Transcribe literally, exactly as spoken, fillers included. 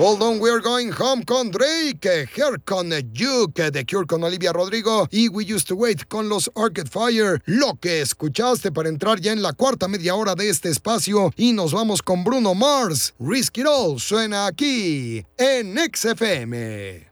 Hold On, We're Going Home con Drake, Here con You, The Cure con Olivia Rodrigo y We Used to Wait con los Arcade Fire. Lo que escuchaste para entrar ya en la cuarta media hora de este espacio y nos vamos con Bruno Mars. Risk It All suena aquí en X F M.